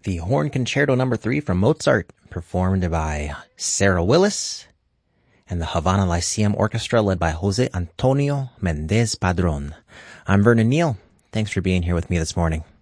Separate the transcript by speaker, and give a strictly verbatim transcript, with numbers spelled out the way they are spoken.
Speaker 1: the Horn Concerto number three from Mozart, performed by Sarah Willis and the Havana Lyceum Orchestra led by Jose Antonio Mendez Padron. I'm Vernon Neal. Thanks for being here with me this morning.